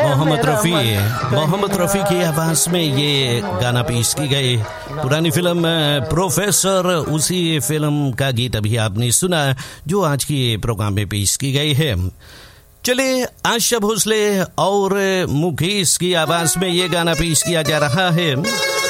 मोहम्मद रफ़ी की आवाज़ में ये गाना पेश की गई। पुरानी फिल्म प्रोफेसर, उसी फिल्म का गीत अभी आपने सुना जो आज की प्रोग्राम में पेश की गई है। चलिए, आशा भोसले और मुकेश की आवाज़ में ये गाना पेश किया जा रहा है।